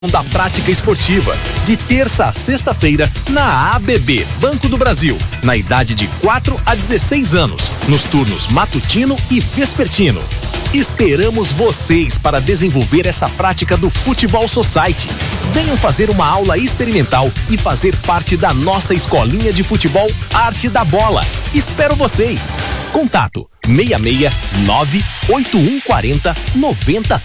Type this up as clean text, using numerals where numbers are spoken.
da prática esportiva, de terça a sexta-feira, na ABB Banco do Brasil, na idade de 4 a 16 anos, nos turnos matutino e vespertino. Esperamos vocês para desenvolver essa prática do Futebol Society. Venham fazer uma aula experimental e fazer parte da nossa escolinha de futebol Arte da Bola. Espero vocês. Contato 669 8140 90